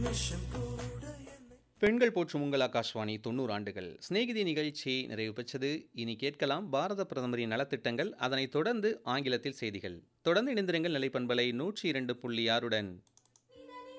பெண்கள் போற்றும் உங்கள் ஆகாஷ்வாணி 90 ஆண்டுகள் சிநேகிதி நிகழ்ச்சி நிறைவு பெற்றது. இனி கேட்கலாம் பாரத பிரதமரின் நலத்திட்டங்கள். அதனைத் தொடர்ந்து ஆங்கிலத்தில் செய்திகள். தொடர்ந்து இணைந்திருங்கள் நிலைப்பண்பலை 102.6 உடன்.